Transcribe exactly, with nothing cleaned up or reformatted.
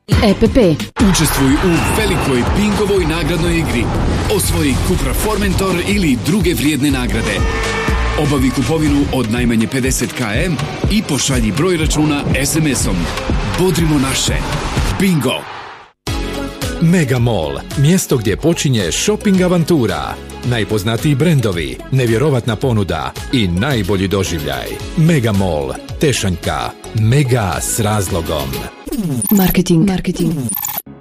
E P P. Učestvuj u velikoj Bingovoj nagradnoj igri. Osvoji Cupra Formentor ili druge vrijedne nagrade. Obavi kupovinu od najmanje pedeset kilometara i pošalji broj računa es em esom. Bodrimo naše. Bingo! Mega Mall, mjesto gdje počinje shopping avantura. Najpoznatiji brendovi, nevjerovatna ponuda i najbolji doživljaj. Mega Mall, Tešanjka. Mega s razlogom. Marketing. Marketing.